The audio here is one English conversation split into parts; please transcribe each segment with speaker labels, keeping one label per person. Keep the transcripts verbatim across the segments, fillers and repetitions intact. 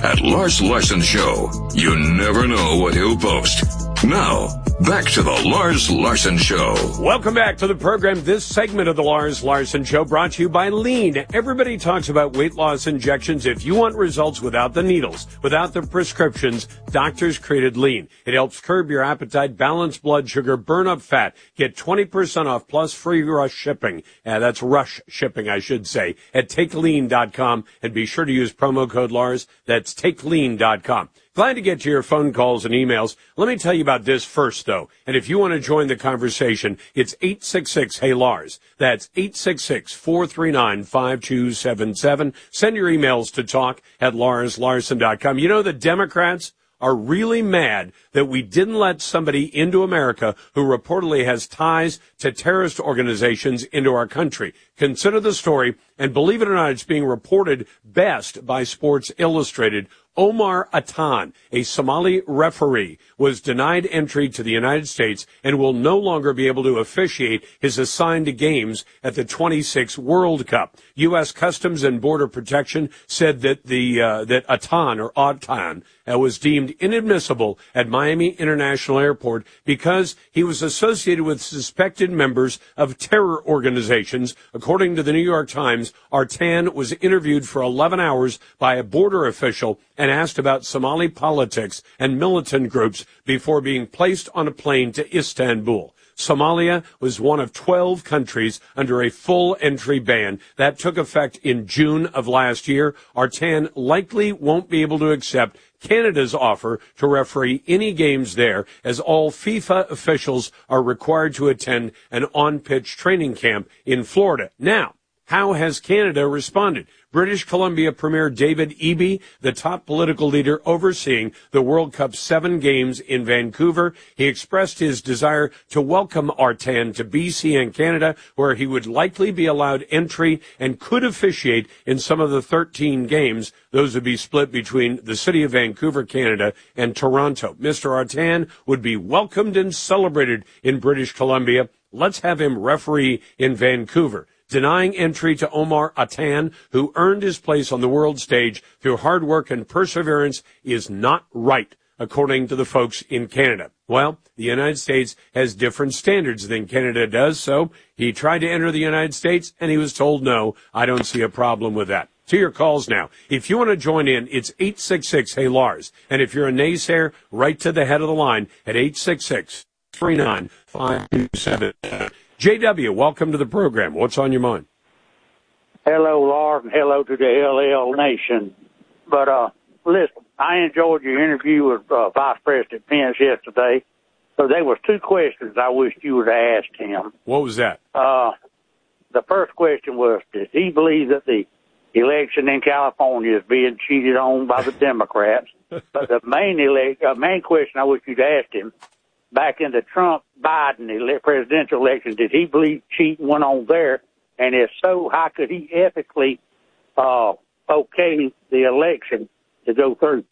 Speaker 1: at Lars Larson Show. You never know what he'll post. Now, back to the Lars Larson Show.
Speaker 2: Welcome back to the program. This segment of the Lars Larson Show brought to you by Lean. Everybody talks about weight loss injections. If you want results without the needles, without the prescriptions, doctors created Lean. It helps curb your appetite, balance blood sugar, burn up fat. Get twenty percent off plus free rush shipping. Uh, that's rush shipping, I should say, at take lean dot com. And be sure to use promo code Lars. That's take lean dot com. Glad to get to your phone calls and emails. Let me tell you about this first, though. And if you want to join the conversation, it's eight six six, hey Lars. That's eight six six, four three nine, five two seven seven. Send your emails to talk at lars larson dot com. You know, the Democrats are really mad that we didn't let somebody into America who reportedly has ties to terrorist organizations into our country. Consider the story, and believe it or not, it's being reported best by Sports Illustrated. Omar Atan, a Somali referee, was denied entry to the United States and will no longer be able to officiate his assigned games at the twenty-six World Cup. U S Customs and Border Protection said that the uh, that Atan or Atan uh, was deemed inadmissible at Miami International Airport because he was associated with suspected members of terror organizations. According to the New York Times, Atan was interviewed for eleven hours by a border official and asked about Somali politics and militant groups before being placed on a plane to Istanbul. Somalia was one of twelve countries under a full entry ban. That took effect in June of last year. Atan likely won't be able to accept Canada's offer to referee any games there, as all FIFA officials are required to attend an on-pitch training camp in Florida. Now, how has Canada responded? British Columbia Premier David Eby, the top political leader overseeing the World Cup seven games in Vancouver, he expressed his desire to welcome Atan to B C and Canada, where he would likely be allowed entry and could officiate in some of the thirteen games. Those would be split between the city of Vancouver, Canada, and Toronto. Mister Atan would be welcomed and celebrated in British Columbia. Let's have him referee in Vancouver. Denying entry to Omar Atan, who earned his place on the world stage through hard work and perseverance, is not right, according to the folks in Canada. Well, the United States has different standards than Canada does, so he tried to enter the United States, and he was told no. I don't see a problem with that. To your calls now. If you want to join in, it's eight six six, hey Lars. And if you're a naysayer, right to the head of the line at eight six six, three nine, five two seven seven. J W, welcome to the program. What's on your mind?
Speaker 3: Hello, Lord, and hello to the L L Nation. But, uh, listen, I enjoyed your interview with uh, Vice President Pence yesterday. So there was two questions I wished you would have asked him.
Speaker 2: What was that?
Speaker 3: Uh, the first question was, does he believe that the election in California is being cheated on by the Democrats? But the main, ele- uh, main question I wish you'd asked him, back in the Trump-Biden ele- presidential election, did he believe cheating went on there? And if so, how could he ethically uh, okay the election to go through?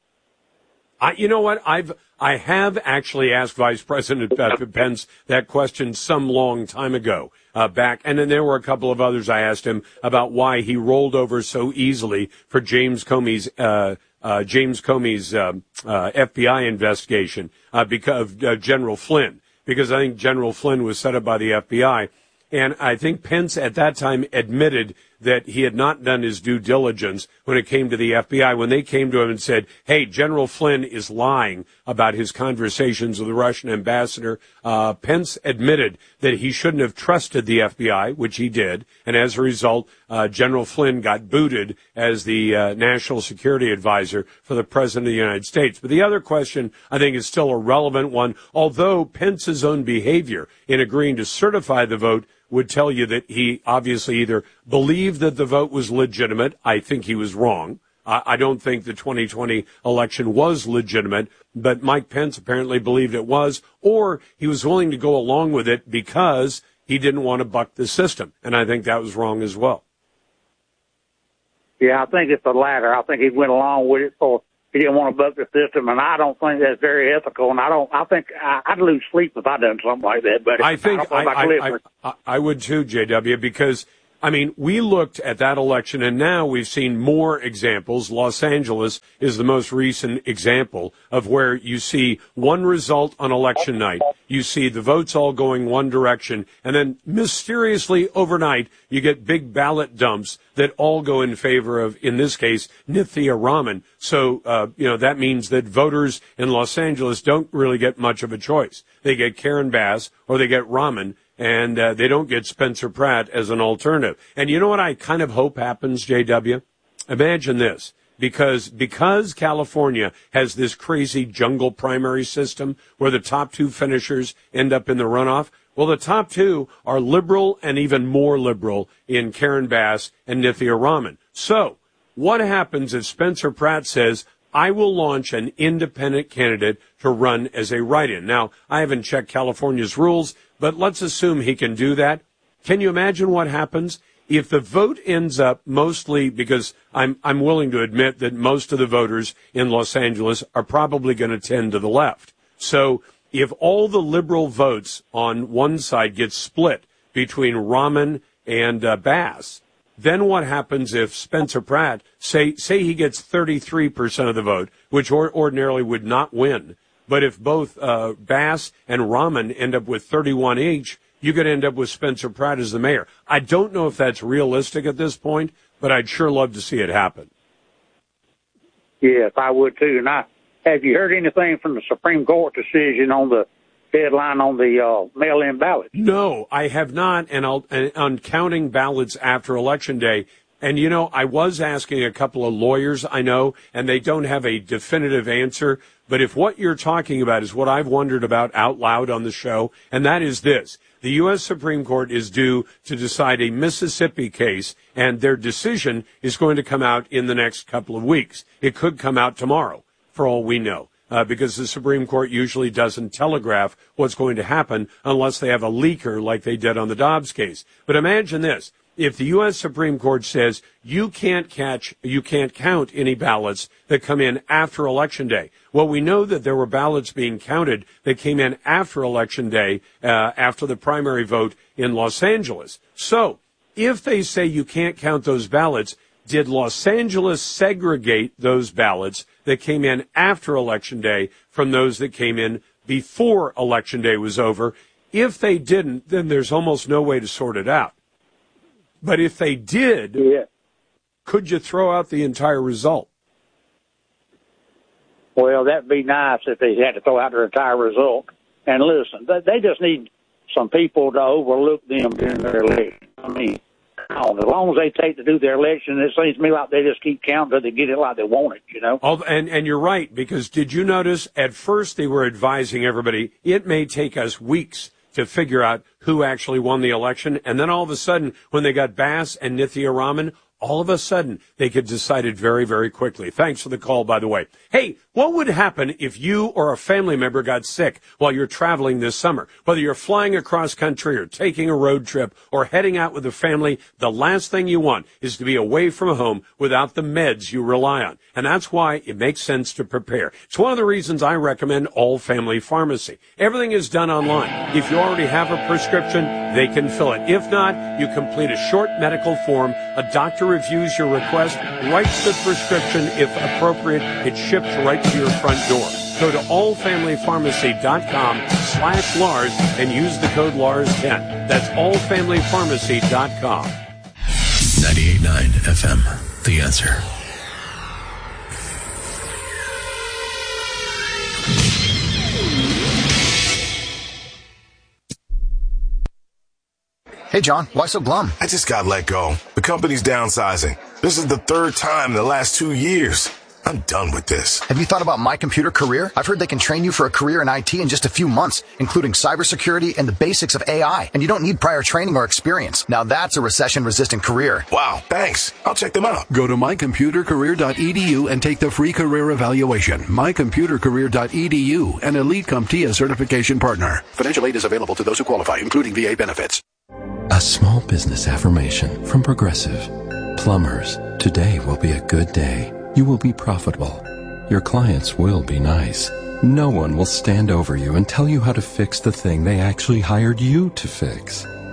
Speaker 2: I, you know what? I've I have actually asked Vice President Pence that question some long time ago uh, back, and then there were a couple of others I asked him about why he rolled over so easily for James Comey's uh, uh, James Comey's uh, uh, F B I investigation uh, because of uh, General Flynn, because I think General Flynn was set up by the F B I. And I think Pence at that time admitted that he had not done his due diligence when it came to the F B I. When they came to him and said, hey, General Flynn is lying about his conversations with the Russian ambassador, uh, Pence admitted that he shouldn't have trusted the F B I, which he did. And as a result, uh, General Flynn got booted as the uh, national security advisor for the President of the United States. But the other question, I think, is still a relevant one. Although Pence's own behavior in agreeing to certify the vote would tell you that he obviously either believed that the vote was legitimate. I think he was wrong. I, I don't think the twenty twenty election was legitimate, but Mike Pence apparently believed it was, or he was willing to go along with it because he didn't want to buck the system. And I think that was wrong as well.
Speaker 3: Yeah, I think it's the latter. I think he went along with it for he didn't want to buck the system, and I don't think that's very ethical. And I don't. I think I, I'd lose sleep if I done something like that. But
Speaker 2: I think
Speaker 3: I,
Speaker 2: I, I, I, I, I would too, J W, because I mean, we looked at that election, and now we've seen more examples. Los Angeles is the most recent example of where you see one result on election night. You see the votes all going one direction, and then mysteriously overnight, you get big ballot dumps that all go in favor of, in this case, Nithya Raman. So, uh, you know, that means that voters in Los Angeles don't really get much of a choice. They get Karen Bass or they get Raman, and uh, they don't get Spencer Pratt as an alternative. And you know what I kind of hope happens, J W? Imagine this. Because because California has this crazy jungle primary system where the top two finishers end up in the runoff, well, the top two are liberal and even more liberal in Karen Bass and Nithya Raman. So what happens if Spencer Pratt says, I will launch an independent candidate to run as a write-in? Now, I haven't checked California's rules, but let's assume he can do that. Can you imagine what happens if the vote ends up mostly, because I'm I'm willing to admit that most of the voters in Los Angeles are probably going to tend to the left. So if all the liberal votes on one side get split between Raman and uh, Bass, then what happens if Spencer Pratt, say say he gets thirty-three percent of the vote, which or, ordinarily would not win, but if both uh, Bass and Raman end up with thirty-one each, you could end up with Spencer Pratt as the mayor. I don't know if that's realistic at this point, but I'd sure love to see it happen.
Speaker 3: Yes, I would too. And I, have you heard anything from the Supreme Court decision on the deadline on the uh, mail-in ballots?
Speaker 2: No, I have not, and I'll, and on counting ballots after Election Day. And, you know, I was asking a couple of lawyers I know, and they don't have a definitive answer. But if what you're talking about is what I've wondered about out loud on the show, and that is this. The U S Supreme Court is due to decide a Mississippi case, and their decision is going to come out in the next couple of weeks. It could come out tomorrow, for all we know, uh, because the Supreme Court usually doesn't telegraph what's going to happen unless they have a leaker like they did on the Dobbs case. But imagine this. If the U S Supreme Court says you can't catch, you can't count any ballots that come in after Election Day. Well, we know that there were ballots being counted that came in after Election Day, uh, after the primary vote in Los Angeles. So if they say you can't count those ballots, did Los Angeles segregate those ballots that came in after Election Day from those that came in before Election Day was over? If they didn't, then there's almost no way to sort it out. But if they did,
Speaker 3: yeah.
Speaker 2: Could you throw out the entire result?
Speaker 3: Well, that'd be nice if they had to throw out their entire result. And listen, they just need some people to overlook them during their election. I mean, as long as they take to do their election, it seems to me like they just keep counting until they get it like they want it, you know?
Speaker 2: Oh, and, and you're right, because did you notice at first they were advising everybody, it may take us weeks to figure out who actually won the election. And then all of a sudden, when they got Bass and Nithya Raman, all of a sudden, they could decide it very, very quickly. Thanks for the call, by the way. Hey, what would happen if you or a family member got sick while you're traveling this summer? Whether you're flying across country or taking a road trip or heading out with the family, the last thing you want is to be away from home without the meds you rely on. And that's why it makes sense to prepare. It's one of the reasons I recommend All Family Pharmacy. Everything is done online. If you already have a prescription, they can fill it. If not, you complete a short medical form. A doctor reviews your request, writes the prescription. If appropriate, it's shipped right to your front door. Go to allfamilypharmacy.com slash Lars and use the code Lars ten. That's allfamilypharmacy dot com.
Speaker 4: ninety-eight point nine F M, The Answer.
Speaker 5: Hey, John, why so glum?
Speaker 6: I just got let go. The company's downsizing. This is the third time in the last two years. I'm done with this.
Speaker 5: Have you thought about My Computer Career? I've heard they can train you for a career in I T in just a few months, including cybersecurity and the basics of A I. And you don't need prior training or experience. Now that's a recession-resistant career.
Speaker 6: Wow, thanks. I'll check them out.
Speaker 7: Go to my computer career dot e d u and take the free career evaluation. my computer career dot e d u, an Elite CompTIA certification partner. Financial aid is available to those who qualify, including V A benefits.
Speaker 8: A small business affirmation from Progressive. Plumbers, today will be a good day. You will be profitable. Your clients will be nice. No one will stand over you and tell you how to fix the thing they actually hired you to fix.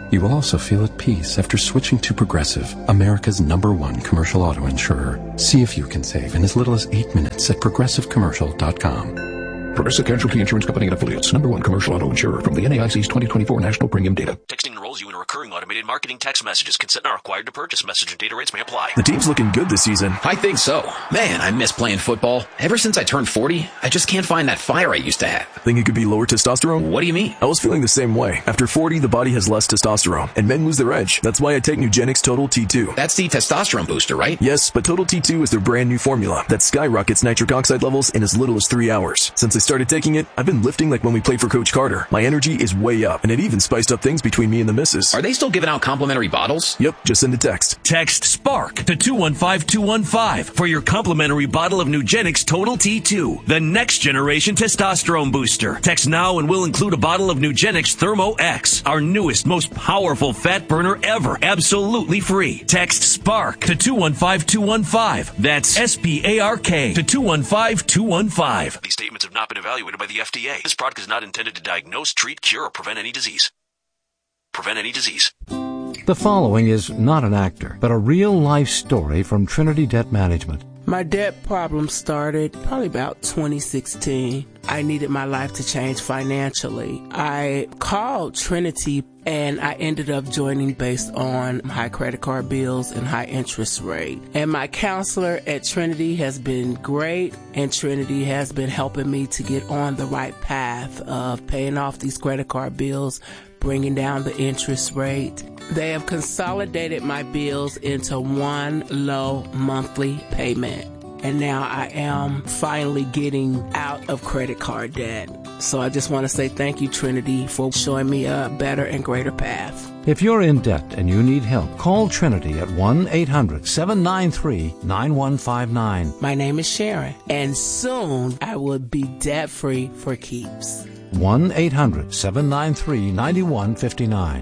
Speaker 8: You will also feel at peace after switching to Progressive, America's number one commercial auto insurer. See if you can save in as little as eight minutes at progressive commercial dot com.
Speaker 9: Progressive Casualty Insurance Company and Affiliates, number one commercial auto insurer from the N A I C's twenty twenty-four National Premium Data.
Speaker 10: Texting enrolls you in a recurring automated marketing text messages. Consent not required to purchase. Message and data rates may apply.
Speaker 11: The team's looking good this season.
Speaker 12: I think so. Man, I miss playing football. Ever since I turned forty, I just can't find that fire I used to have.
Speaker 11: Think it could be lower testosterone?
Speaker 12: What do you mean?
Speaker 11: I was feeling the same way. After forty, the body has less testosterone, and men lose their edge. That's why I take Nugenix Total T two.
Speaker 12: That's the testosterone booster, right?
Speaker 11: Yes, but Total T two is their brand new formula that skyrockets nitric oxide levels in as little as three hours. Since I started taking it, I've been lifting like when we played for Coach Carter. My energy is way up, and it even spiced up things between me and the missus.
Speaker 12: Are they still giving out complimentary bottles?
Speaker 11: Yep, just send a text.
Speaker 13: Text SPARK to two one five two one five for your complimentary bottle of Nugenix Total T two, the next generation testosterone booster. Text now and we'll include a bottle of Nugenix Thermo X, our newest, most powerful fat burner ever, absolutely free. Text SPARK to two one five two one five. That's S P A R K to two one five two one five.
Speaker 10: These statements have not been evaluated by the F D A. This product is not intended to diagnose, treat, cure, or prevent any disease. Prevent any disease.
Speaker 14: The following is not an actor, but a real-life story from Trinity Debt Management.
Speaker 15: My debt problem started probably about twenty sixteen. I needed my life to change financially. I called Trinity and I ended up joining based on high credit card bills and high interest rate. And my counselor at Trinity has been great, and Trinity has been helping me to get on the right path of paying off these credit card bills, bringing down the interest rate. They have consolidated my bills into one low monthly payment. And now I am finally getting out of credit card debt. So I just want to say thank you, Trinity, for showing me a better and greater path.
Speaker 14: If you're in debt and you need help, call Trinity at one eight hundred seven nine three nine one five nine.
Speaker 15: My name is Sharon, and soon I will be debt-free for keeps.
Speaker 14: one eight hundred seven nine three nine one five nine.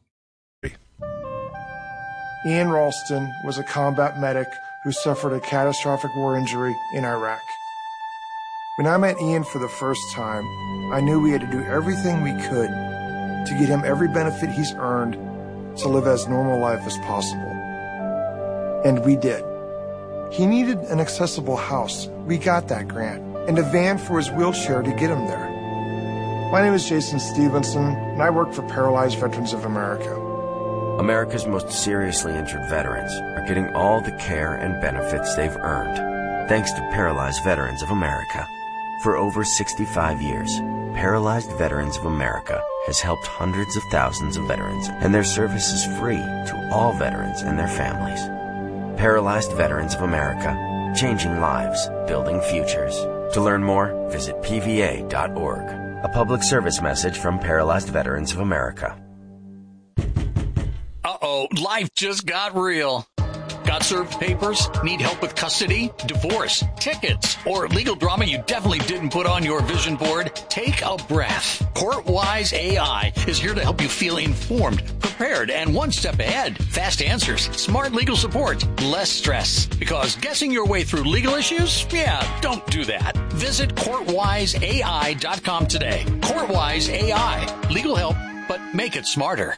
Speaker 16: Ian Ralston was a combat medic who suffered a catastrophic war injury in Iraq. When I met Ian for the first time, I knew we had to do everything we could to get him every benefit he's earned to live as normal life as possible. And we did. He needed an accessible house. We got that grant. And a van for his wheelchair to get him there. My name is Jason Stevenson, and I work for Paralyzed Veterans of America.
Speaker 17: America's most seriously injured veterans are getting all the care and benefits they've earned, thanks to Paralyzed Veterans of America. For over sixty-five years, Paralyzed Veterans of America has helped hundreds of thousands of veterans, and their service is free to all veterans and their families. Paralyzed Veterans of America, changing lives, building futures. To learn more, visit P V A dot org. A public service message from Paralyzed Veterans of America.
Speaker 18: Uh-oh, life just got real. Got served papers? Need help with custody, divorce, tickets, or legal drama you definitely didn't put on your vision board? Take a breath. CourtWise A I is here to help you feel informed, prepared, and one step ahead. Fast answers, smart legal support, less stress. Because guessing your way through legal issues? Yeah, don't do that. Visit court wise A I dot com today. CourtWise A I. Legal help, but make it smarter.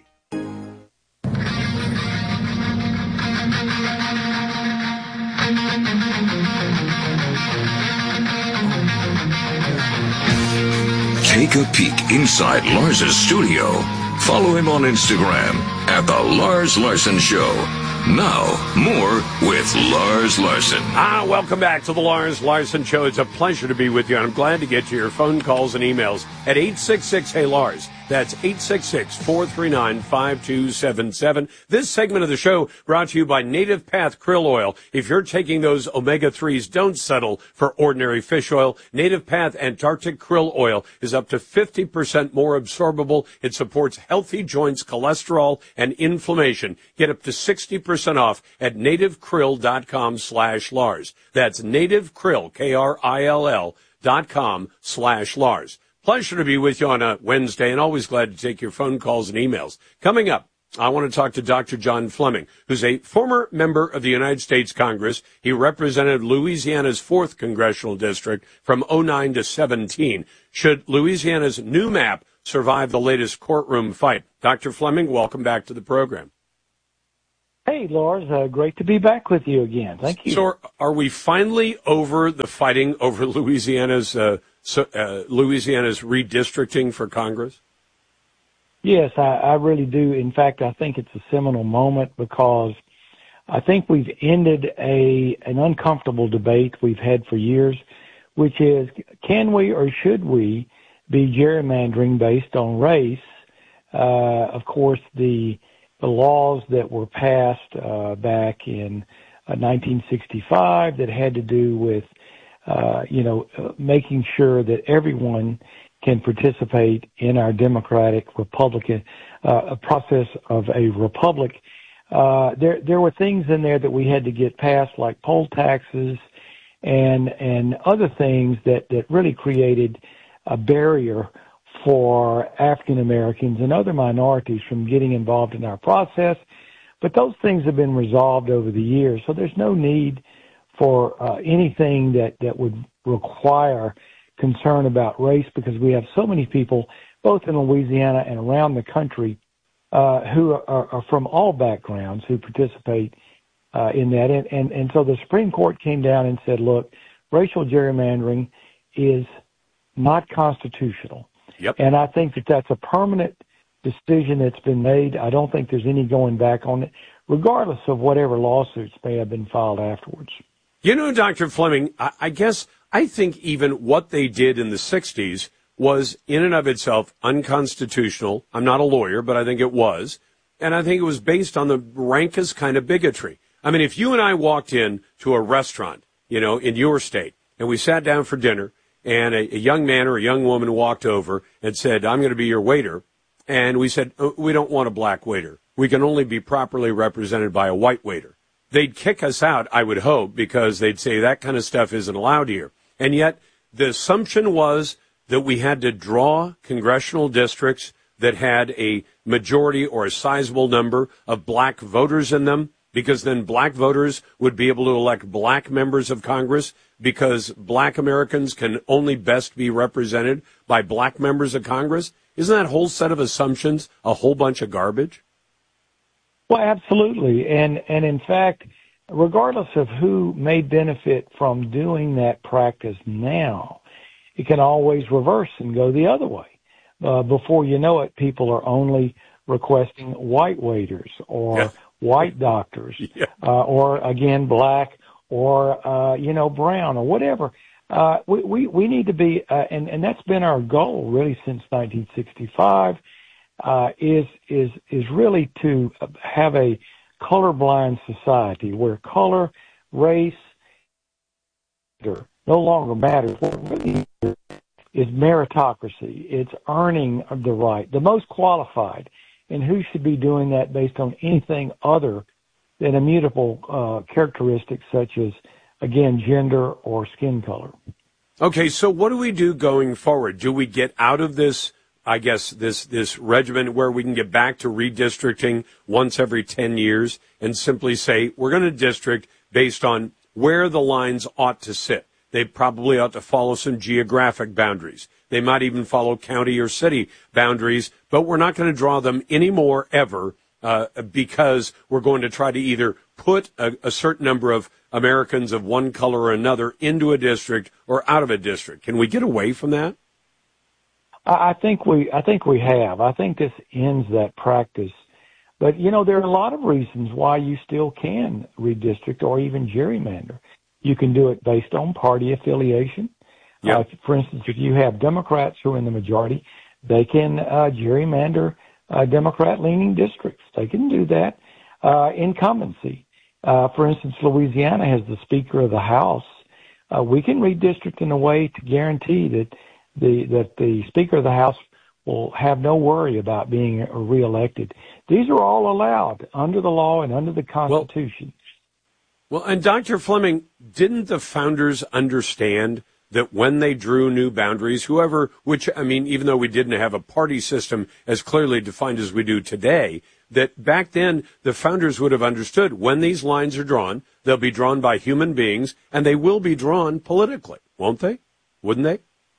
Speaker 1: Take a peek inside Lars's studio. Follow him on Instagram at The Lars Larson Show. Now, more with Lars Larson.
Speaker 2: Ah, welcome back to The Lars Larson Show. It's a pleasure to be with you, and I'm glad to get to your phone calls and emails at eight six six, hey Lars. That's eight six six, four three nine, five two seven seven. This segment of the show brought to you by Native Path Krill Oil. If you're taking those omega threes, don't settle for ordinary fish oil. Native Path Antarctic Krill Oil is up to fifty percent more absorbable. It supports healthy joints, cholesterol, and inflammation. Get up to sixty percent off at nativekrill.com slash Lars. That's nativekrill, K R I L L, dot com slash Lars. Pleasure to be with you on a Wednesday, and always glad to take your phone calls and emails. Coming up, I want to talk to Doctor John Fleming, who's a former member of the United States Congress. He represented Louisiana's fourth Congressional District from oh nine to seventeen. Should Louisiana's new map survive the latest courtroom fight. Doctor Fleming, welcome back to the program.
Speaker 19: Hey, Lars, uh, great to be back with you again. Thank you.
Speaker 2: So are we finally over the fighting over Louisiana's uh, so, uh, Louisiana's redistricting for Congress?
Speaker 19: Yes, I, I really do. In fact, I think it's a seminal moment because I think we've ended a an uncomfortable debate we've had for years, which is, can we or should we be gerrymandering based on race? Uh, of course, the the laws that were passed uh, back in uh, nineteen sixty-five that had to do with, uh, you know, uh, making sure that everyone can participate in our democratic Republican uh, process of a republic. Uh, there there were things in there that we had to get passed, like poll taxes and and other things that, that really created a barrier for African Americans and other minorities from getting involved in our process. But those things have been resolved over the years, so there's no need for uh, anything that, that would require concern about race, because we have so many people, both in Louisiana and around the country, uh, who are, are from all backgrounds who participate uh, in that. And, and, and so the Supreme Court came down and said, look, racial gerrymandering is not constitutional.
Speaker 2: Yep.
Speaker 19: And I think that that's a permanent decision that's been made. I don't think there's any going back on it, regardless of whatever lawsuits may have been filed afterwards.
Speaker 2: You know, Doctor Fleming, I, I guess I think even what they did in the sixties was in and of itself unconstitutional. I'm not a lawyer, but I think it was. And I think it was based on the rankest kind of bigotry. I mean, if you and I walked in to a restaurant, you know, in your state, and we sat down for dinner, and a, a young man or a young woman walked over and said, I'm going to be your waiter. And we said, oh, we don't want a black waiter. We can only be properly represented by a white waiter. They'd kick us out, I would hope, because they'd say that kind of stuff isn't allowed here. And yet the assumption was that we had to draw congressional districts that had a majority or a sizable number of black voters in them, because then black voters would be able to elect black members of Congress, because black Americans can only best be represented by black members of Congress. Isn't that whole set of assumptions a whole bunch of garbage?
Speaker 19: Well, absolutely. And, and in fact, regardless of who may benefit from doing that practice now, it can always reverse and go the other way. Uh, before you know it, people are only requesting white waiters or yeah. white doctors, yeah. uh, or again, black or, uh, you know, brown or whatever. Uh, we, we, we need to be, uh, and, and that's been our goal really since nineteen sixty-five, uh, is, is, is really to have a colorblind society where color, race, no longer matters. What really is meritocracy. It's earning the right, the most qualified, and who should be doing that based on anything other than immutable uh, characteristics such as, again, gender or skin color.
Speaker 2: Okay, so what do we do going forward? Do we get out of this, I guess, this, this regimen where we can get back to redistricting once every ten years and simply say we're going to district based on where the lines ought to sit? They probably ought to follow some geographic boundaries. They might even follow county or city boundaries, but we're not going to draw them anymore ever uh, because we're going to try to either put a, a certain number of Americans of one color or another into a district or out of a district. Can we get away from that?
Speaker 19: I think we, I think we have. I think this ends that practice. But, you know, there are a lot of reasons why you still can redistrict or even gerrymander. You can do it based on party affiliation. Yep. Uh, for instance, if you have Democrats who are in the majority, they can uh, gerrymander uh, Democrat-leaning districts. They can do that. Uh, incumbency. Uh, for instance, Louisiana has the Speaker of the House. Uh, we can redistrict in a way to guarantee that the that the Speaker of the House will have no worry about being reelected. These are all allowed under the law and under the Constitution.
Speaker 2: Well, Well, and Doctor Fleming, didn't the founders understand that when they drew new boundaries, whoever, which, I mean, even though we didn't have a party system as clearly defined as we do today, that back then the founders would have understood when these lines are drawn, they'll be drawn by human beings, and they will be drawn politically, won't they? Wouldn't they?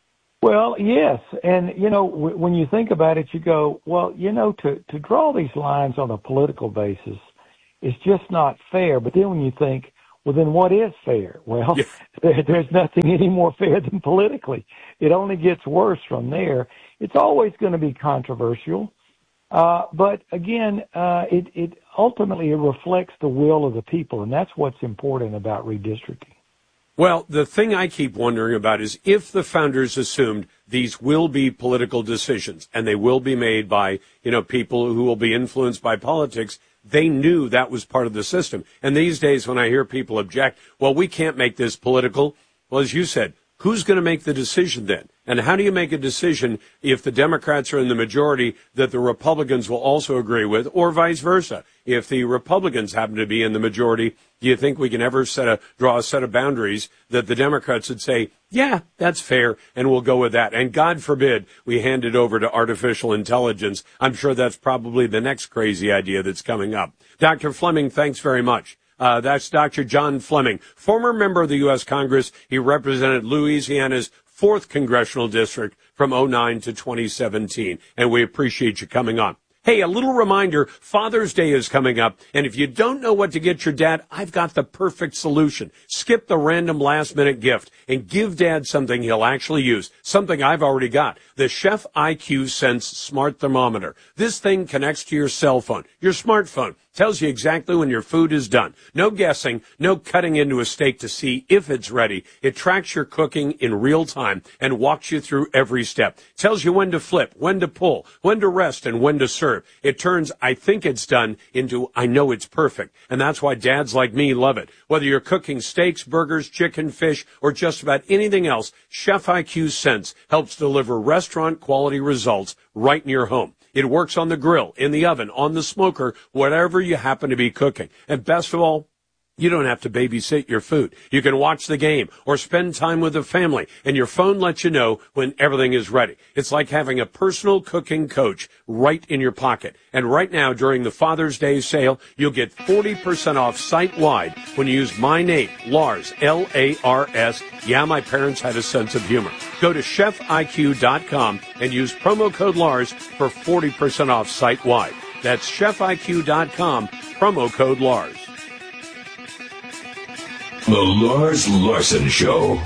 Speaker 19: Well, yes. And, you know, w- when you think about it, you go, well, you know, to, to draw these lines on a political basis is just not fair. But then when you think, well, then what is fair? Well, yeah. there, there's nothing any more fair than politically. It only gets worse from there. It's always going to be controversial. Uh, but again, uh, it, it ultimately it reflects the will of the people, and that's what's important about redistricting.
Speaker 2: Well, the thing I keep wondering about is if the founders assumed these will be political decisions and they will be made by, you know, people who will be influenced by politics, they knew that was part of the system. And these days when I hear people object, well, we can't make this political. Well, as you said, who's going to make the decision then? And how do you make a decision if the Democrats are in the majority that the Republicans will also agree with, or vice versa? If the Republicans happen to be in the majority, do you think we can ever set a, draw a set of boundaries that the Democrats would say, yeah, that's fair, and we'll go with that? And God forbid we hand it over to artificial intelligence. I'm sure that's probably the next crazy idea that's coming up. Doctor Fleming, thanks very much. Uh, that's Doctor John Fleming, former member of the U S Congress. He represented Louisiana's fourth congressional district from oh nine to twenty seventeen, and we appreciate you coming on. Hey, a little reminder, Father's Day is coming up, and if you don't know what to get your dad, I've got the perfect solution. Skip the random last-minute gift and give Dad something he'll actually use, something I've already got, the Chef I Q Sense Smart Thermometer. This thing connects to your cell phone, your smartphone, tells you exactly when your food is done. No guessing, no cutting into a steak to see if it's ready. It tracks your cooking in real time and walks you through every step. Tells you when to flip, when to pull, when to rest, and when to serve. It turns I think it's done into I know it's perfect. And that's why dads like me love it. Whether you're cooking steaks, burgers, chicken, fish, or just about anything else, Chef I Q Sense helps deliver restaurant quality results right in your home. It works on the grill, in the oven, on the smoker, whatever you happen to be cooking. And best of all, you don't have to babysit your food. You can watch the game or spend time with the family, and your phone lets you know when everything is ready. It's like having a personal cooking coach right in your pocket. And right now, during the Father's Day sale, you'll get forty percent off site-wide when you use my name, Lars, L A R S. Yeah, my parents had a sense of humor. Go to chef I Q dot com and use promo code Lars for forty percent off site-wide. That's chef I Q dot com, promo code Lars.
Speaker 1: The Lars Larson Show.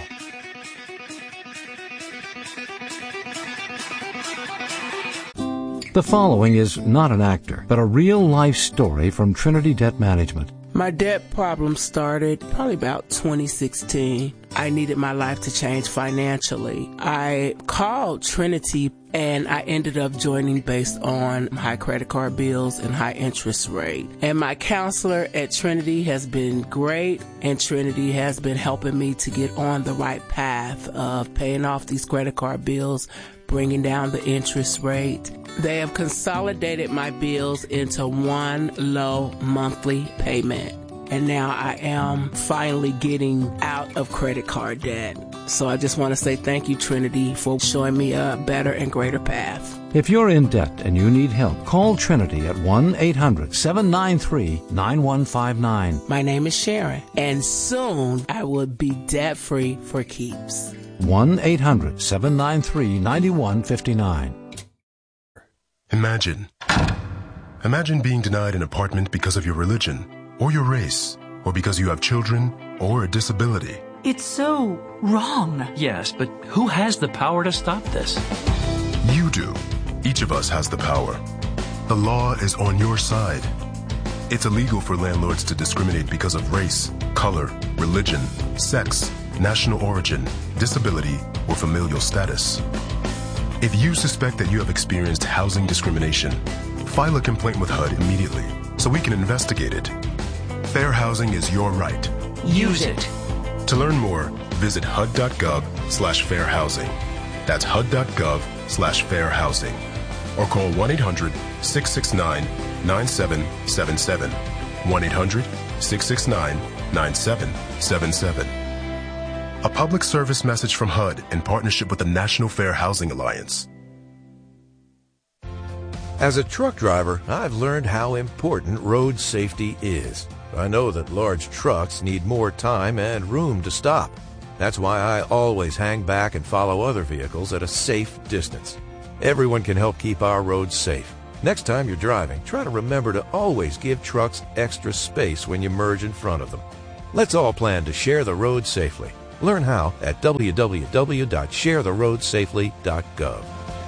Speaker 14: The following is not an actor, but a real-life story from Trinity Debt Management.
Speaker 15: My debt problem started probably about twenty sixteen. I needed my life to change financially. I called Trinity and I ended up joining based on high credit card bills and high interest rate. And my counselor at Trinity has been great, and Trinity has been helping me to get on the right path of paying off these credit card bills, bringing down the interest rate. They have consolidated my bills into one low monthly payment. And now I am finally getting out of credit card debt. So I just want to say thank you, Trinity, for showing me a better and greater path.
Speaker 14: If you're in debt and you need help, call Trinity at one eight hundred seven nine three nine one five nine.
Speaker 15: My name is Sharon, and soon I will be debt-free for keeps.
Speaker 14: one eight hundred seven nine three nine one five nine.
Speaker 20: Imagine. Imagine being denied an apartment because of your religion, or your race, or because you have children, or a disability.
Speaker 21: It's so wrong.
Speaker 22: Yes, but who has the power to stop this?
Speaker 20: You do. Each of us has the power. The law is on your side. It's illegal for landlords to discriminate because of race, color, religion, sex, national origin, disability, or familial status. If you suspect that you have experienced housing discrimination, file a complaint with H U D immediately so we can investigate it. Fair housing is your right.
Speaker 21: Use it.
Speaker 20: To learn more, visit H U D dot gov slash fair housing. That's H U D dot gov slash fair housing. Or call one eight hundred six six nine nine seven seven seven. one eight hundred six six nine nine seven seven seven. A public service message from H U D in partnership with the National Fair Housing Alliance.
Speaker 23: As a truck driver, I've learned how important road safety is. I know that large trucks need more time and room to stop. That's why I always hang back and follow other vehicles at a safe distance. Everyone can help keep our roads safe. Next time you're driving, try to remember to always give trucks extra space when you merge in front of them. Let's all plan to share the road safely. Learn how at w w w dot share the road safely dot gov.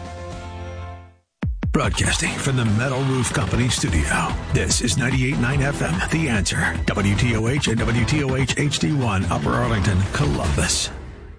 Speaker 3: Broadcasting from the Metal Roof Company studio. This is ninety-eight point nine F M, The Answer. W T O H and W T O H H D one, Upper Arlington, Columbus.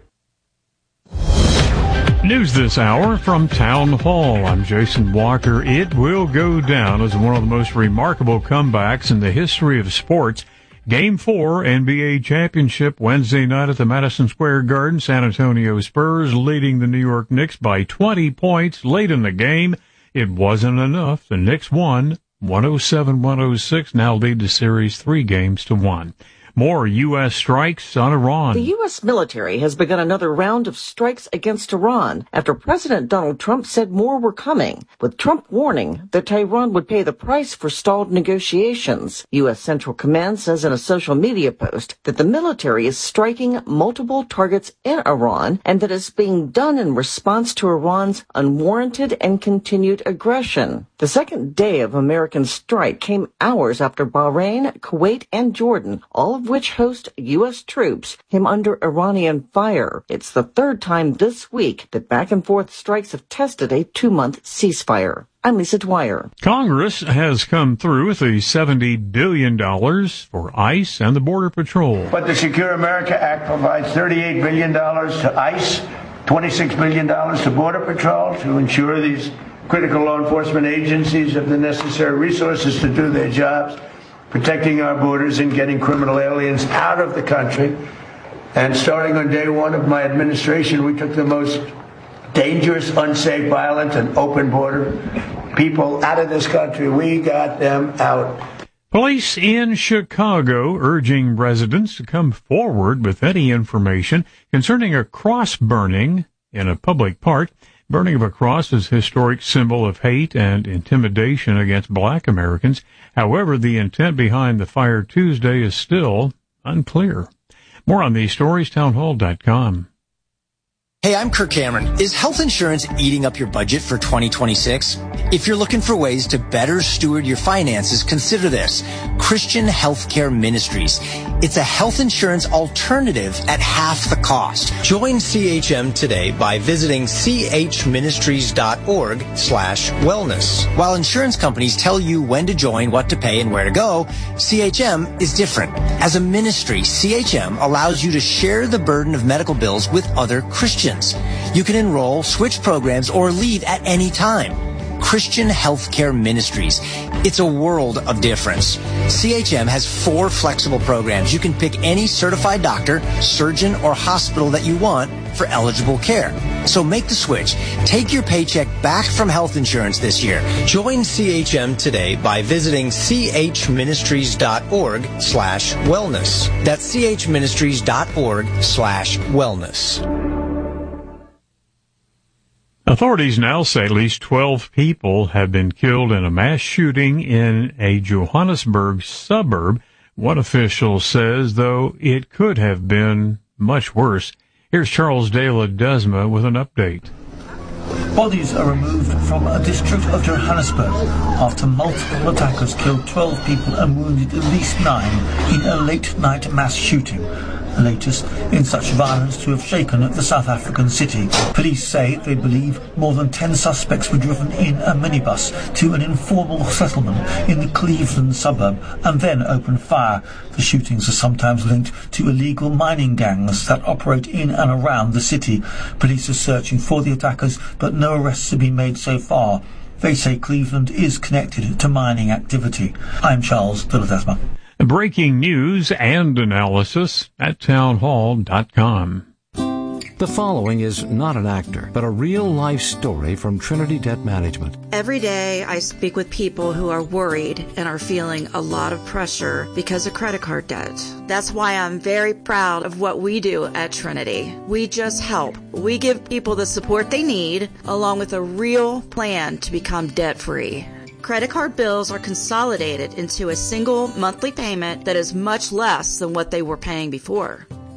Speaker 4: News this hour from Town Hall. I'm Jason Walker. It will go down as one of the most remarkable comebacks in the history of sports. Game four, N B A championship Wednesday night at the Madison Square Garden. San Antonio Spurs leading the New York Knicks by twenty points late in the game. It wasn't enough. The Knicks won one oh seven one oh six, now lead the series three games to one. More U S strikes on Iran.
Speaker 5: The U S military has begun another round of strikes against Iran after President Donald Trump said more were coming, with Trump warning that Tehran would pay the price for stalled negotiations. U S Central Command says in a social media post that the military is striking multiple targets in Iran and that it's being done in response to Iran's unwarranted and continued aggression. The second day of American strike came hours after Bahrain, Kuwait, and Jordan, all of which host U S troops, came under Iranian fire. It's the third time this week that back-and-forth strikes have tested a two-month ceasefire. I'm Lisa Dwyer.
Speaker 4: Congress has come through with a seventy billion dollars for ICE and the Border Patrol.
Speaker 24: But the Secure America Act provides thirty-eight billion dollars to ICE, twenty-six billion dollars to Border Patrol to ensure these critical law enforcement agencies have the necessary resources to do their jobs, protecting our borders and getting criminal aliens out of the country. And starting on day one of my administration, we took the most dangerous, unsafe, violent, and open border people out of this country. We got them out.
Speaker 4: Police in Chicago urging residents to come forward with any information concerning a cross burning in a public park. Burning of a cross is a historic symbol of hate and intimidation against black Americans. However, the intent behind the fire Tuesday is still unclear. More on these stories, townhall dot com.
Speaker 25: Hey, I'm Kirk Cameron. Is health insurance eating up your budget for twenty twenty-six? If you're looking for ways to better steward your finances, consider this. Christian Healthcare Ministries. It's a health insurance alternative at half the cost. Join C H M today by visiting chministries.org slash wellness. While insurance companies tell you when to join, what to pay, and where to go, C H M is different. As a ministry, C H M allows you to share the burden of medical bills with other Christians. You can enroll, switch programs, or leave at any time. Christian Healthcare Ministries. It's a world of difference. C H M has four flexible programs. You can pick any certified doctor, surgeon, or hospital that you want for eligible care. So make the switch. Take your paycheck back from health insurance this year. Join C H M today by visiting chministries.org slash wellness. That's chministries.org slash wellness.
Speaker 4: Authorities now say at least twelve people have been killed in a mass shooting in a Johannesburg suburb. One official says, though, it could have been much worse. Here's Charles De La Desma with an update.
Speaker 26: Bodies are removed from a district of Johannesburg after multiple attackers killed twelve people and wounded at least nine in a late-night mass shooting. The latest in such violence to have shaken the South African city. Police say they believe more than ten suspects were driven in a minibus to an informal settlement in the Cleveland suburb and then opened fire. The shootings are sometimes linked to illegal mining gangs that operate in and around the city. Police are searching for the attackers, but no arrests have been made so far. They say Cleveland is connected to mining activity. I'm Charles De La Desma.
Speaker 4: Breaking news and analysis at townhall dot com.
Speaker 14: The following is not an actor, but a real-life story from Trinity Debt Management.
Speaker 27: Every day I speak with people who are worried and are feeling a lot of pressure because of credit card debt. That's why I'm very proud of what we do at Trinity. We just help. We give people the support they need, along with a real plan to become debt-free. Credit card bills are consolidated into a single monthly payment that is much less than what they were paying before.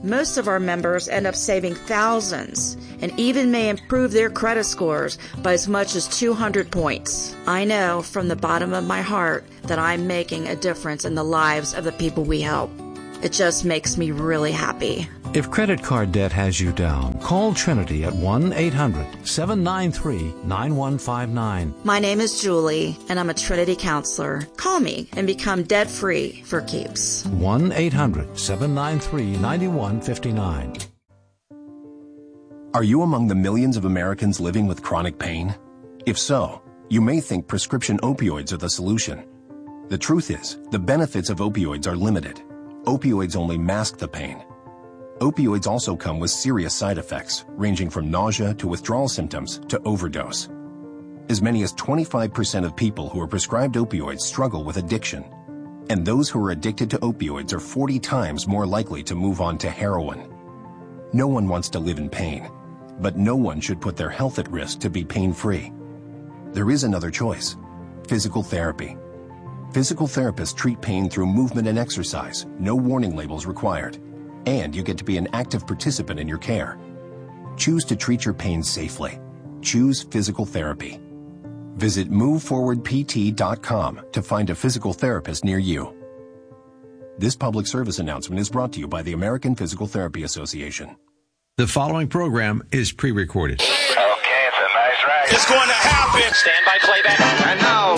Speaker 27: Most of our members end up saving thousands and even may improve their credit scores by as much as two hundred points. I know from the bottom of my heart that I'm making a difference in the lives of the people we help. It just makes me really happy.
Speaker 14: If credit card debt has you down, call Trinity at one eight hundred seven nine three nine one five nine.
Speaker 27: My name is Julie, and I'm a Trinity counselor. Call me and become debt-free for keeps.
Speaker 14: one eight hundred seven nine three nine one five nine.
Speaker 6: Are you among the millions of Americans living with chronic pain? If so, you may think prescription opioids are the solution. The truth is, the benefits of opioids are limited. Opioids only mask the pain. Opioids also come with serious side effects, ranging from nausea to withdrawal symptoms to overdose. As many as twenty-five percent of people who are prescribed opioids struggle with addiction. And those who are addicted to opioids are forty times more likely to move on to heroin. No one wants to live in pain, but no one should put their health at risk to be pain-free. There is another choice: physical therapy. Physical therapists treat pain through movement and exercise, no warning labels required. And you get to be an active participant in your care. Choose to treat your pain safely. Choose physical therapy. Visit move forward p t dot com to find a physical therapist near you. This public service announcement is brought to you by the American Physical Therapy Association.
Speaker 3: The following program is pre-recorded.
Speaker 7: Okay, it's a nice ride.
Speaker 8: It's going to happen.
Speaker 7: Stand by playback. And now,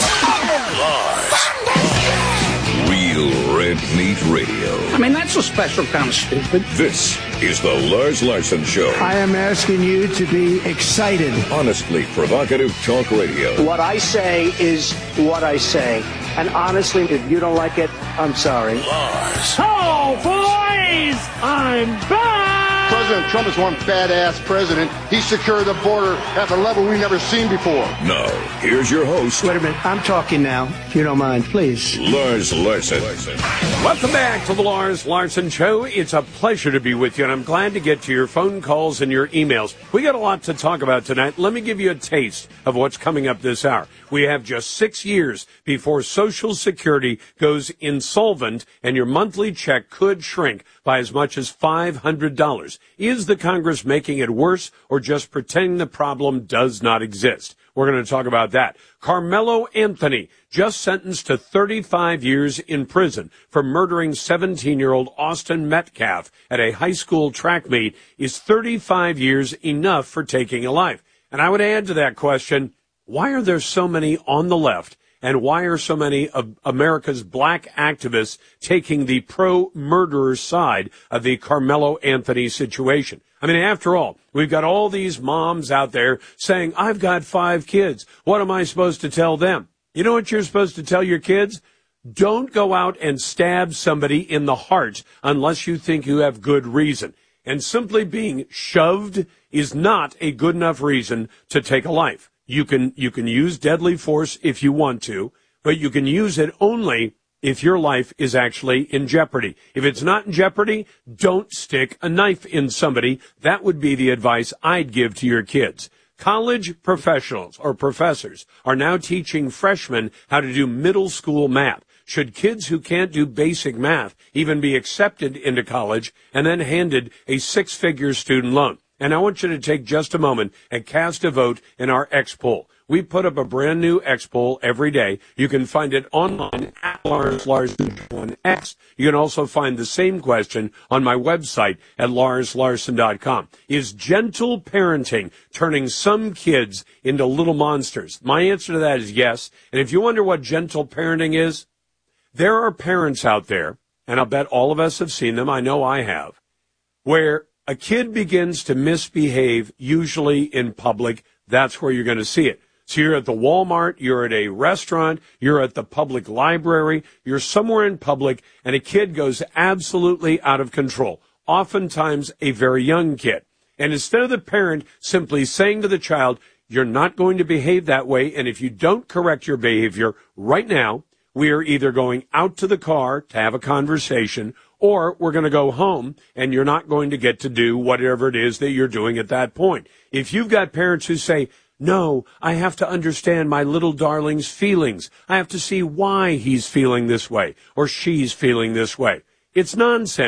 Speaker 1: Lars. Real Red Meat Radio.
Speaker 8: I mean, that's a special kind of stupid.
Speaker 1: This is the Lars Larson Show.
Speaker 9: I am asking you to be excited.
Speaker 1: Honestly provocative talk radio.
Speaker 9: What I say is what I say. And honestly, if you don't like it, I'm sorry.
Speaker 1: Lars.
Speaker 9: Oh, boys! I'm back!
Speaker 11: President Trump is one badass president. He secured the border at the level we've never seen before.
Speaker 1: Now, here's your host.
Speaker 9: Wait a minute. I'm talking now, if you don't mind, please.
Speaker 1: Lars Larson.
Speaker 2: Welcome back to the Lars Larson Show. It's a pleasure to be with you, and I'm glad to get to your phone calls and your emails. We got a lot to talk about tonight. Let me give you a taste of what's coming up this hour. We have just six years before Social Security goes insolvent, and your monthly check could shrink by as much as five hundred dollars. Is the Congress making it worse or just pretending the problem does not exist? We're going to talk about that. Carmelo Anthony, just sentenced to thirty-five years in prison for murdering seventeen-year-old Austin Metcalf at a high school track meet. Is thirty-five years enough for taking a life? And I would add to that question, why are there so many on the left, and why are so many of America's black activists taking the pro-murderer side of the Carmelo Anthony situation? I mean, after all, we've got all these moms out there saying, I've got five kids. What am I supposed to tell them? You know what you're supposed to tell your kids? Don't go out and stab somebody in the heart unless you think you have good reason. And simply being shoved is not a good enough reason to take a life. You can, you can use deadly force if you want to, but you can use it only if your life is actually in jeopardy. If it's not in jeopardy, don't stick a knife in somebody. That would be the advice I'd give to your kids. College professionals or professors are now teaching freshmen how to do middle school math. Should kids who can't do basic math even be accepted into college and then handed a six-figure student loan? And I want you to take just a moment and cast a vote in our X poll. We put up a brand new X poll every day. You can find it online at Lars Larson on X. You can also find the same question on my website at lars larson dot com. Is gentle parenting turning some kids into little monsters? My answer to that is yes. And if you wonder what gentle parenting is, there are parents out there, and I'll bet all of us have seen them, I know I have, where a kid begins to misbehave, usually in public. That's where you're going to see it. So you're at the Walmart, you're at a restaurant, you're at the public library, you're somewhere in public, and a kid goes absolutely out of control, oftentimes a very young kid. And instead of the parent simply saying to the child, you're not going to behave that way, and if you don't correct your behavior right now, we are either going out to the car to have a conversation, or we're going to go home and you're not going to get to do whatever it is that you're doing at that point. If you've got parents who say, no, I have to understand my little darling's feelings. I have to see why he's feeling this way or she's feeling this way. It's nonsense.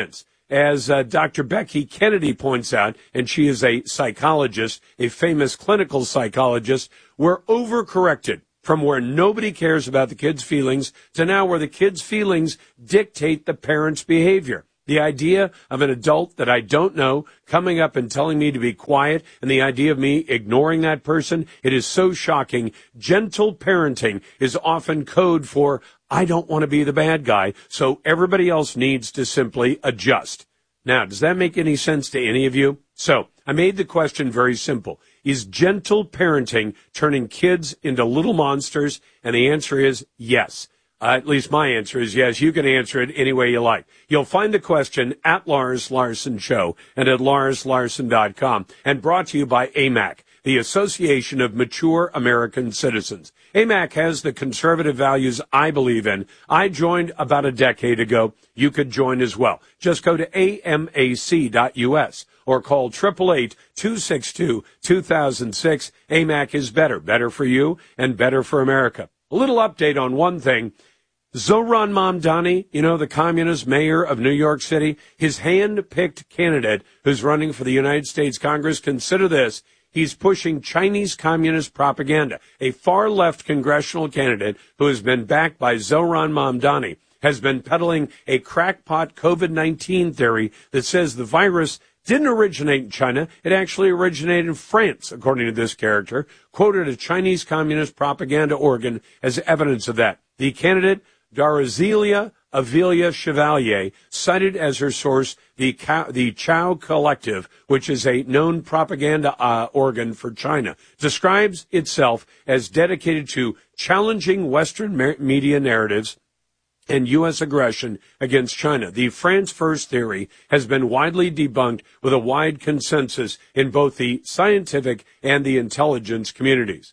Speaker 2: as uh, Doctor Becky Kennedy points out, and she is a psychologist, a famous clinical psychologist, we're overcorrected from where nobody cares about the kids' feelings to now where the kids' feelings dictate the parents' behavior. The idea of an adult that I don't know coming up and telling me to be quiet, and the idea of me ignoring that person, it is so shocking. Gentle parenting is often code for, I don't want to be the bad guy, so everybody else needs to simply adjust. Now, does that make any sense to any of you? So, I made the question very simple. Is gentle parenting turning kids into little monsters? And the answer is yes. Uh, at least my answer is yes. You can answer it any way you like. You'll find the question at Lars Larson Show and at lars larson dot com, and brought to you by A M A C, the Association of Mature American Citizens. A M A C has the conservative values I believe in. I joined about a decade ago. You could join as well. Just go to A M A C dot U S or call eight eight eight, two six two, two thousand six. A M A C is better, better for you and better for America. A little update on one thing. Zohran Mamdani, you know, the communist mayor of New York City, his hand-picked candidate who's running for the United States Congress, consider this, he's pushing Chinese communist propaganda. A far-left congressional candidate who has been backed by Zohran Mamdani has been peddling a crackpot COVID nineteen theory that says the virus didn't originate in China. It actually originated in France, according to this character, quoted a Chinese communist propaganda organ as evidence of that. The candidate, Darazilia Avilia Chevalier, cited as her source the, the Chao Collective, which is a known propaganda uh, organ for China, describes itself as dedicated to challenging Western me- media narratives and U S aggression against China. The France First theory has been widely debunked with a wide consensus in both the scientific and the intelligence communities.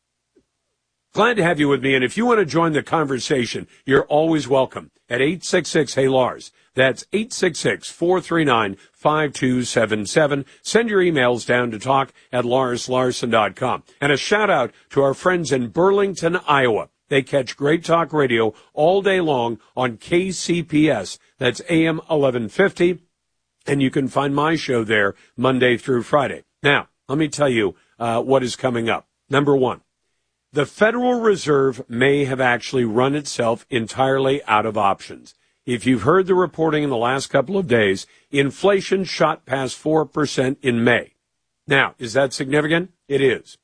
Speaker 2: Glad to have you with me, and if you want to join the conversation, you're always welcome at eight six six, hey Lars. That's eight six six, four three nine, five two seven seven. Send your emails down to talk at lars larson dot com. And a shout-out to our friends in Burlington, Iowa. They catch Great Talk Radio all day long on K C P S. That's A M eleven fifty, and you can find my show there Monday through Friday. Now, let me tell you uh, what is coming up. Number one. The Federal Reserve may have actually run itself entirely out of options. If you've heard the reporting in the last couple of days, inflation shot past four percent in May. Now, is that significant? It is.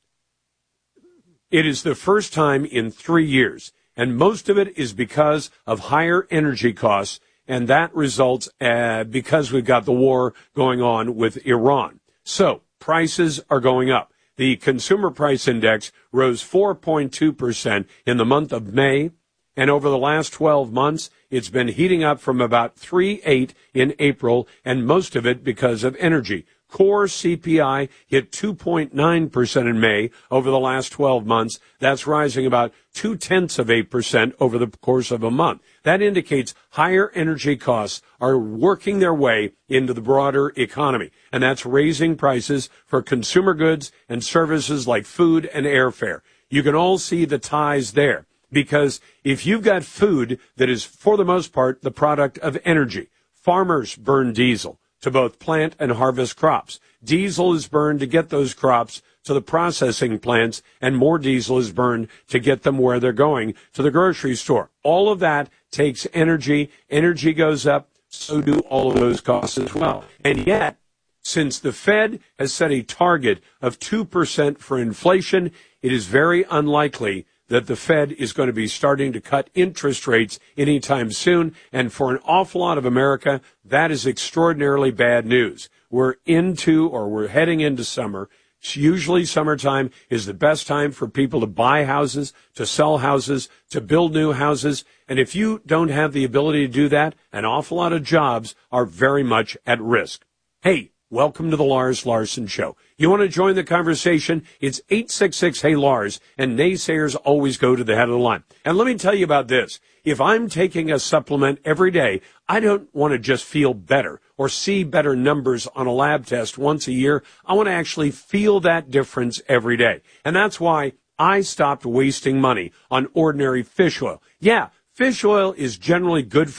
Speaker 2: It is the first time in three years, and most of it is because of higher energy costs, and that results uh, because we've got the war going on with Iran. So, prices are going up. The Consumer Price Index rose four point two percent in the month of May, and over the last twelve months, it's been heating up from about three point eight in April, and most of it because of energy. Core C P I hit two point nine percent in May over the last twelve months. That's rising about two-tenths of eight percent over the course of a month. That indicates higher energy costs are working their way into the broader economy, and that's raising prices for consumer goods and services like food and airfare. You can all see the ties there, because if you've got food that is, for the most part, the product of energy, farmers burn diesel to both plant and harvest crops. Diesel is burned to get those crops to the processing plants, and more diesel is burned to get them where they're going, to the grocery store. All of that takes energy. Energy goes up, so do all of those costs as well. And yet, since the Fed has set a target of two percent for inflation, it is very unlikely that the Fed is going to be starting to cut interest rates anytime soon. And for an awful lot of America, that is extraordinarily bad news. We're into, or we're heading into summer. Usually summertime is the best time for people to buy houses, to sell houses, to build new houses. And if you don't have the ability to do that, an awful lot of jobs are very much at risk. Hey, welcome to the Lars Larson Show. You want to join the conversation? It's eight six six, hey Lars, and naysayers always go to the head of the line. And let me tell you about this. If I'm taking a supplement every day, I don't want to just feel better or see better numbers on a lab test once a year. I want to actually feel that difference every day. And that's why I stopped wasting money on ordinary fish oil. Yeah, fish oil is generally good for you,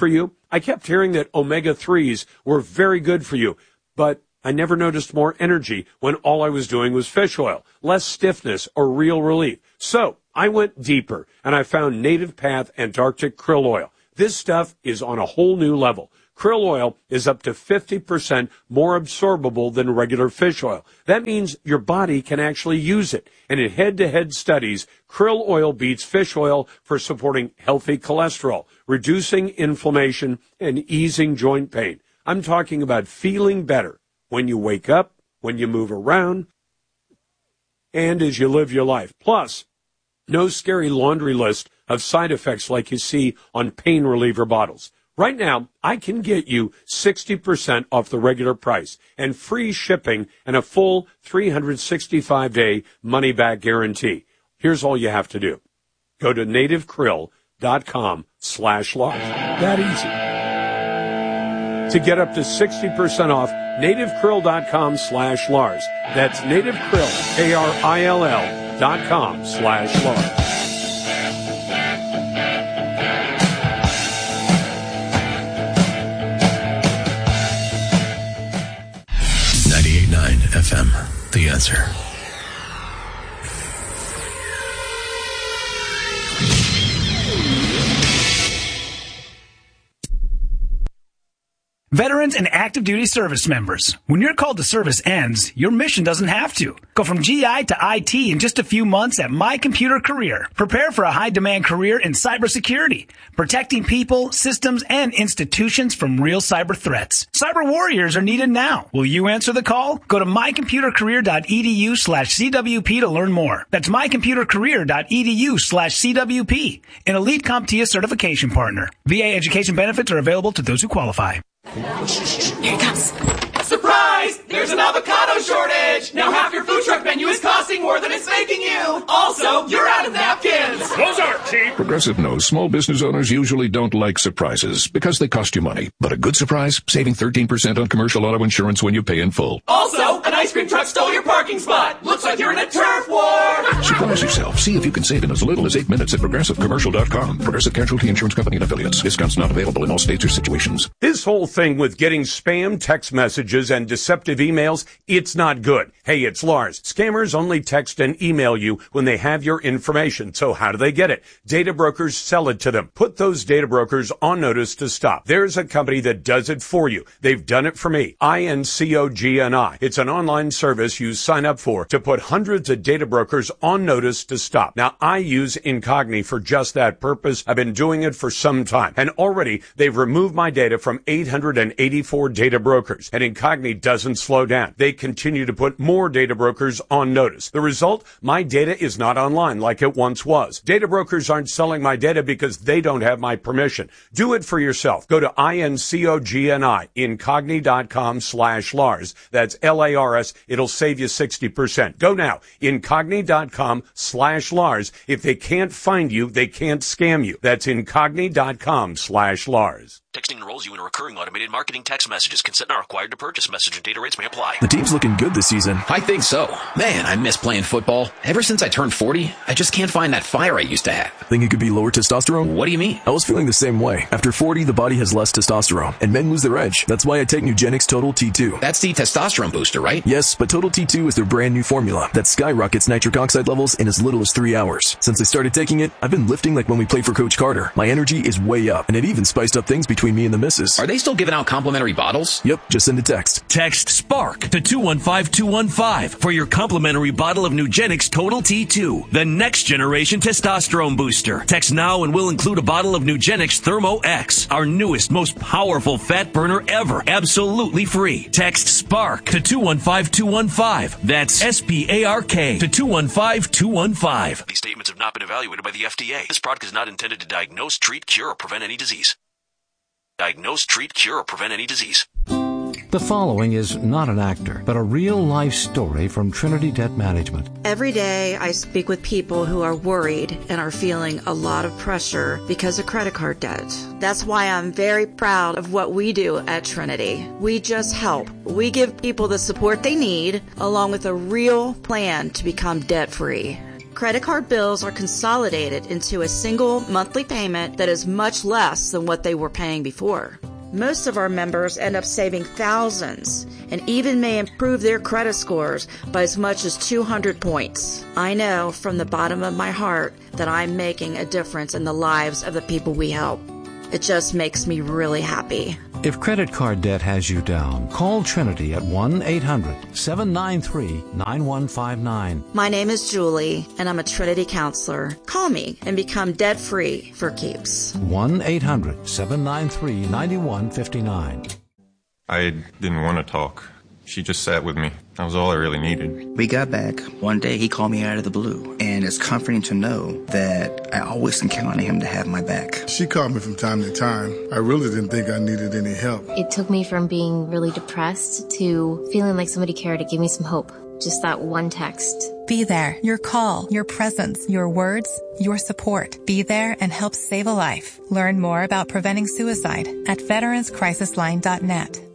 Speaker 2: I kept hearing that omega threes were very good for you, but I never noticed more energy when all I was doing was fish oil, less stiffness or real relief. So I went deeper and I found Native Path Antarctic Krill Oil. This stuff is on a whole new level. Krill oil is up to fifty percent more absorbable than regular fish oil. That means your body can actually use it. And in head-to-head studies, krill oil beats fish oil for supporting healthy cholesterol, reducing inflammation, and easing joint pain. I'm talking about feeling better when you wake up, when you move around, and as you live your life. Plus, no scary laundry list of side effects like you see on pain reliever bottles. Right now, I can get you sixty percent off the regular price and free shipping and a full three hundred sixty-five day money-back guarantee. Here's all you have to do. Go to nativekrill.com slash Lars. That easy. To get up to sixty percent off, nativekrill.com slash Lars. That's nativekrill, K R I L L dot com slash Lars.
Speaker 3: ninety-eight point nine F M, The Answer.
Speaker 10: Veterans and active duty service members, when your call to service ends, your mission doesn't have to. Go from G I to I T in just a few months at My Computer Career. Prepare for a high-demand career in cybersecurity, protecting people, systems, and institutions from real cyber threats. Cyber warriors are needed now. Will you answer the call? Go to mycomputercareer.edu slash CWP to learn more. That's mycomputercareer.edu slash CWP, an elite CompTIA certification partner. V A education benefits are available to those who qualify.
Speaker 12: Here it comes. Surprise! There's an avocado shortage! Now half your food truck menu is costing more than it's making you! Also, you're out of napkins!
Speaker 1: Those aren't cheap! Progressive knows small business owners usually don't like surprises because they cost you money. But a good surprise? Saving thirteen percent on commercial auto insurance when you pay in full.
Speaker 12: Also, an ice cream truck stole your parking spot! Looks like you're in a turf war!
Speaker 1: Surprise yourself. See if you can save in as little as eight minutes at progressive commercial dot com. Progressive Casualty Insurance Company and affiliates. Discounts not available in all states or situations.
Speaker 2: This whole thing with getting spam text messages and deceptive emails, it's not good. Hey, it's Lars. Scammers only text and email you when they have your information. So how do they get it? Data brokers sell it to them. Put those data brokers on notice to stop. There's a company that does it for you. They've done it for me. I N C O G N I. It's an online service you sign up for to put hundreds of data brokers on notice to stop. Now, I use Incogni for just that purpose. I've been doing it for some time. And already, they've removed my data from eight hundred eighty-four data brokers. And Incogni doesn't slow down. They continue to put more data brokers on notice. The result? My data is not online like it once was. Data brokers aren't selling my data because they don't have my permission. Do it for yourself. Go to I N C O G N I, incogni.com slash Lars. That's L A R S. It'll save you sixty percent. Go now. Incogni.com slash Lars. If they can't find you, they can't scam you. That's incogni.com slash Lars.
Speaker 13: Texting enrolls you in a recurring automated marketing text messages. Consent not required to purchase. Message and data rates may apply.
Speaker 16: The team's looking good this season.
Speaker 17: I think so. Man, I miss playing football. Ever since I turned forty, I just can't find that fire I used to have.
Speaker 16: Think it could be lower testosterone?
Speaker 17: What do you mean?
Speaker 16: I was feeling the same way. After forty, the body has less testosterone, and men lose their edge. That's why I take Nugenix Total T two.
Speaker 17: That's the testosterone booster, right?
Speaker 16: Yes, but Total T two is their brand new formula that skyrockets nitric oxide levels in as little as three hours. Since I started taking it, I've been lifting like when we played for Coach Carter. My energy is way up, and it even spiced up things between me and the missus.
Speaker 17: Are they still giving out complimentary bottles?
Speaker 16: Yep, just send a text.
Speaker 18: Text SPARK to two one five two one five for your complimentary bottle of Nugenix Total T two, the next generation testosterone booster. Text now and we'll include a bottle of Nugenix Thermo X, our newest, most powerful fat burner ever, absolutely free. Text SPARK to two one five two one five. That's S P A R K to two one five two one five.
Speaker 13: These statements have not been evaluated by the F D A. This product is not intended to diagnose, treat, cure, or prevent any disease. Diagnose, treat, cure, or prevent any disease.
Speaker 14: The following is not an actor, but a real-life story from Trinity Debt Management.
Speaker 27: Every day I speak with people who are worried and are feeling a lot of pressure because of credit card debt. That's why I'm very proud of what we do at Trinity. We just help. We give people the support they need, along with a real plan to become debt-free. Credit card bills are consolidated into a single monthly payment that is much less than what they were paying before. Most of our members end up saving thousands and even may improve their credit scores by as much as two hundred points. I know from the bottom of my heart that I'm making a difference in the lives of the people we help. It just makes me really happy.
Speaker 14: If credit card debt has you down, call Trinity at one eight hundred seven nine three nine one five nine.
Speaker 27: My name is Julie, and I'm a Trinity counselor. Call me and become debt-free for keeps.
Speaker 14: one eight hundred seven nine three nine one five nine.
Speaker 5: I didn't want to talk. She just sat with me. That was all I really needed.
Speaker 15: We got back. One day he called me out of the blue, and it's comforting to know that I always can count on him to have my back.
Speaker 19: She called me from time to time. I really didn't think I needed any help.
Speaker 20: It took me from being really depressed to feeling like somebody cared to give me some hope. Just that one text.
Speaker 21: Be there. Your call, your presence, your words, your support. Be there and help save a life. Learn more about preventing suicide at veterans crisis line dot net.